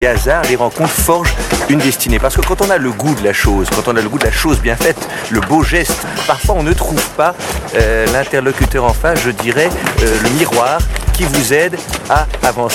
Les hasards, les rencontres forgent une destinée. Parce que quand on a le goût de la chose, quand on a le goût de la chose bien faite, le beau geste, parfois on ne trouve pas l'interlocuteur en face, je dirais, le miroir qui vous aide à avancer.